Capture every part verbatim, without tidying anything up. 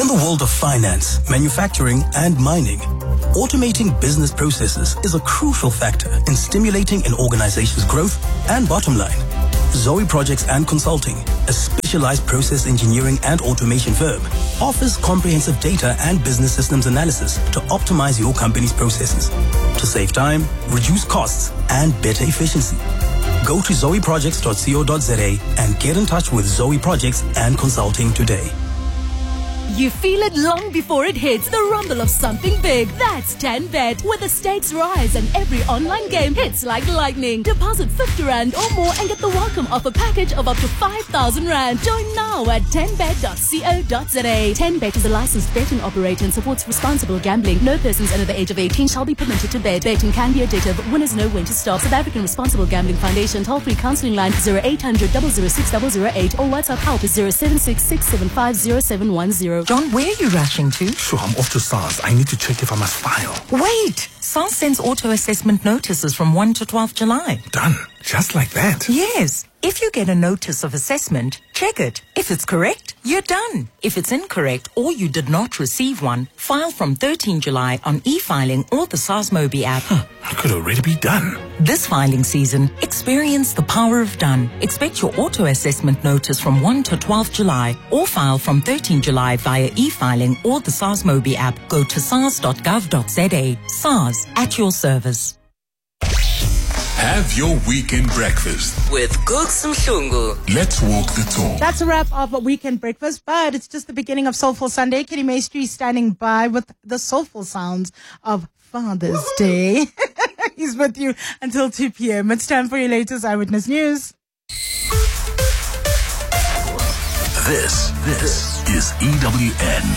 In the world of finance, manufacturing, and mining, automating business processes is a crucial factor in stimulating an organization's growth and bottom line. Zoe Projects and Consulting, a specialized process engineering and automation firm, offers comprehensive data and business systems analysis to optimize your company's processes, to save time, reduce costs, and better efficiency. Go to zoe projects dot co dot za and get in touch with Zoe Projects and Consulting today. You feel it long before it hits, the rumble of something big. That's ten bet, where the stakes rise and every online game hits like lightning. Deposit fifty rand or more and get the welcome offer package of up to five thousand rand. Join now at ten bet dot co dot za. ten bet is a licensed betting operator and supports responsible gambling. No persons under the age of eighteen shall be permitted to bet. Betting can be addictive. Winners know when to stop. South African Responsible Gambling Foundation toll-free counseling line zero eight hundred, zero zero six, zero zero eight or WhatsApp help is zero seven six, six seven five, zero seven one zero. John, where are you rushing to? Sure, I'm off to SARS. I need to check if I must file. Wait! SARS sends auto-assessment notices from first to twelfth July. Done. Just like that? Yes. If you get a notice of assessment, check it. If it's correct, you're done. If it's incorrect or you did not receive one, file from thirteenth July on e-filing or the SARS Mobi app. Huh, I could already be done. This filing season, experience the power of done. Expect your auto-assessment notice from first to twelfth July or file from thirteenth July via e-filing or the SARS Mobi app. Go to sars dot gov dot za. SARS, at your service. Have your weekend breakfast with Gooks Mhlungu. Let's walk the talk. That's a wrap of a weekend breakfast, but it's just the beginning of Soulful Sunday. Kenny Maestri standing by with the soulful sounds of Father's Day. He's with you until two p.m. It's time for your latest Eyewitness News. This, this is E W N.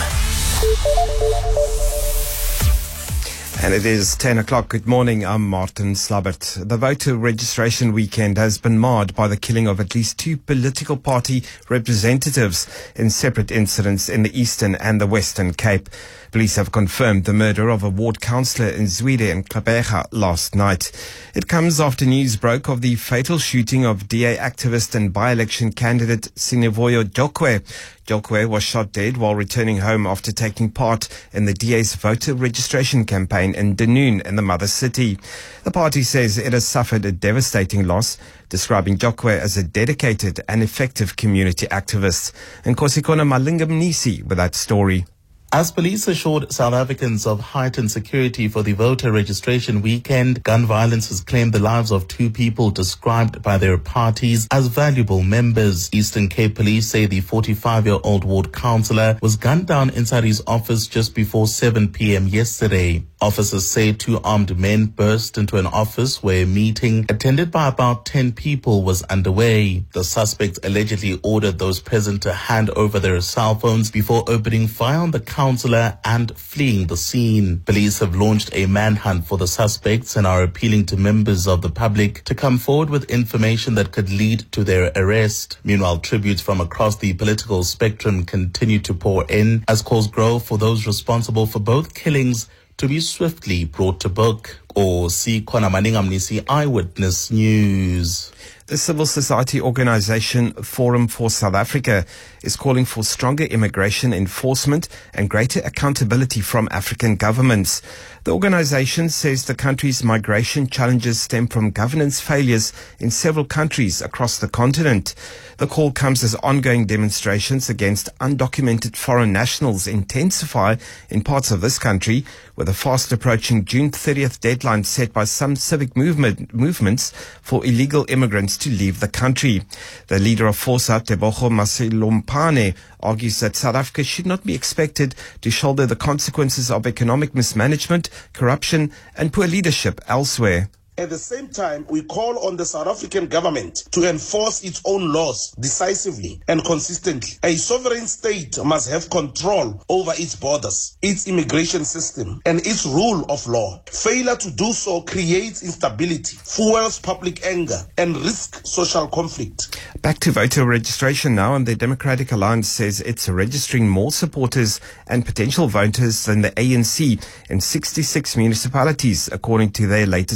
And it is ten o'clock. Good morning. I'm Martin Slabbert. The voter registration weekend has been marred by the killing of at least two political party representatives in separate incidents in the Eastern and the Western Cape. Police have confirmed the murder of a ward councillor in Zwide and Gqeberha last night. It comes after news broke of the fatal shooting of D A activist and by-election candidate Sinivoyo Jokwe. Jokwe was shot dead while returning home after taking part in the D A's voter registration campaign in Dunoon in the mother city. The party says it has suffered a devastating loss, describing Jokwe as a dedicated and effective community activist. And Kosikona Malingamnisi with that story. As police assured South Africans of heightened security for the voter registration weekend, gun violence has claimed the lives of two people described by their parties as valuable members. Eastern Cape Police say the forty-five-year-old ward councillor was gunned down inside his office just before seven p.m. yesterday. Officers say two armed men burst into an office where a meeting attended by about ten people was underway. The suspects allegedly ordered those present to hand over their cell phones before opening fire on the councillor and fleeing the scene. Police have launched a manhunt for the suspects and are appealing to members of the public to come forward with information that could lead to their arrest. Meanwhile, tributes from across the political spectrum continue to pour in as calls grow for those responsible for both killings to be swiftly brought to book. Or see Kona Maningamnisi Eyewitness News. The civil society organization Forum for South Africa is calling for stronger immigration enforcement and greater accountability from African governments. The organization says the country's migration challenges stem from governance failures in several countries across the continent. The call comes as ongoing demonstrations against undocumented foreign nationals intensify in parts of this country, with a fast approaching June thirtieth deadline set by some civic movement movements for illegal immigrants to leave the country. The leader of Forsa, Tebogo Masilompane, argues that South Africa should not be expected to shoulder the consequences of economic mismanagement, corruption and poor leadership elsewhere. At the same time, we call on the South African government to enforce its own laws decisively and consistently. A sovereign state must have control over its borders, its immigration system, and its rule of law. Failure to do so creates instability, fuels public anger, and risks social conflict. Back to voter registration now, and the Democratic Alliance says it's registering more supporters and potential voters than the A N C in sixty-six municipalities, according to their latest data.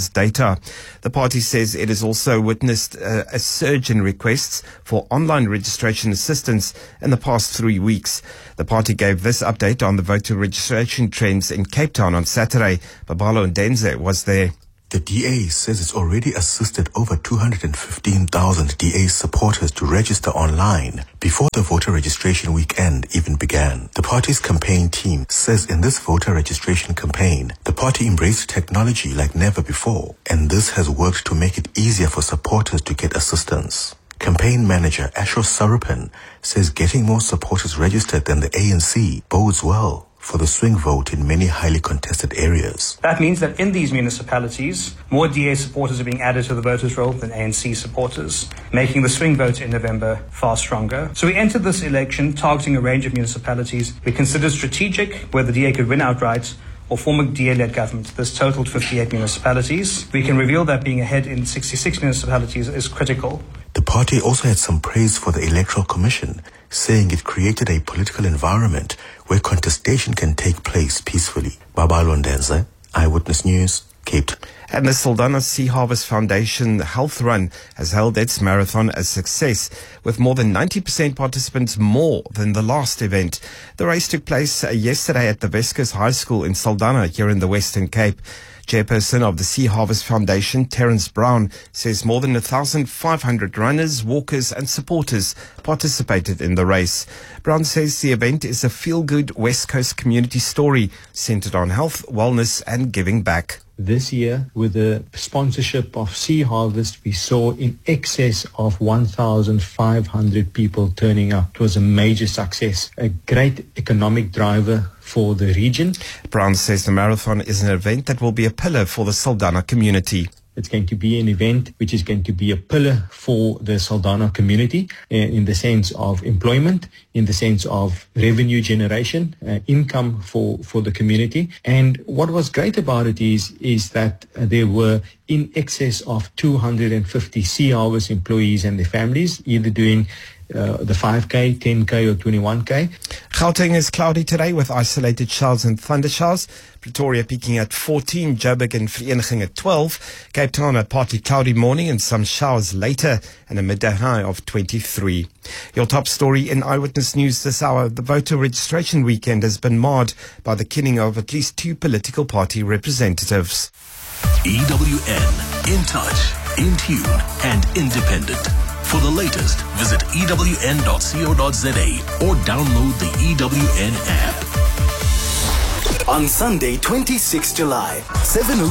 Protea. The party says it has also witnessed uh, a surge in requests for online registration assistance in the past three weeks. The party gave this update on the voter registration trends in Cape Town on Saturday. Babalo Ndenze was there. The D A says it's already assisted over two hundred fifteen thousand D A supporters to register online before the voter registration weekend even began. The party's campaign team says in this voter registration campaign, the party embraced technology like never before, and this has worked to make it easier for supporters to get assistance. Campaign manager Asho Sarupan says getting more supporters registered than the A N C bodes well for the swing vote in many highly contested areas. That means that in these municipalities, more D A supporters are being added to the voters' roll than A N C supporters, making the swing vote in November far stronger. So we entered this election targeting a range of municipalities we considered strategic, where the D A could win outright, or form a D A-led government. This totaled fifty-eight municipalities. We can reveal that being ahead in sixty-six municipalities is critical. The party also had some praise for the Electoral Commission, saying it created a political environment where contestation can take place peacefully. Babalo Ndenze, Eyewitness News, Cape Town. And the Saldanha Sea Harvest Foundation Health Run has held its marathon a success, with more than ninety percent participants more than the last event. The race took place yesterday at the Weskus High School in Saldanha, here in the Western Cape. Chairperson of the Sea Harvest Foundation, Terence Brown, says more than one thousand five hundred runners, walkers and supporters participated in the race. Brown says the event is a feel-good West Coast community story centered on health, wellness and giving back. This year, with the sponsorship of Sea Harvest, we saw in excess of one thousand five hundred people turning up. It was a major success, a great economic driver for the region. Brown says the marathon is an event that will be a pillar for the Saldanha community. It's going to be an event which is going to be a pillar for the Saldanha community uh, in the sense of employment, in the sense of revenue generation, uh, income for, for the community. And what was great about it is, is that uh, there were in excess of two hundred fifty Sea Harvest employees and their families, either doing Uh, the five K, ten K or twenty-one K. Gauteng is cloudy today with isolated showers and thunder showers. Pretoria peaking at fourteen, Joburg and Vereniging at twelve. Cape Town a partly cloudy morning and some showers later, and a midday high of twenty-three. Your top story in Eyewitness News this hour: the voter registration weekend has been marred by the killing of at least two political party representatives. E W N, in touch, in tune and independent. For the latest, visit E W N dot co dot za or download the E W N app. On Sunday, twenty-sixth July, seven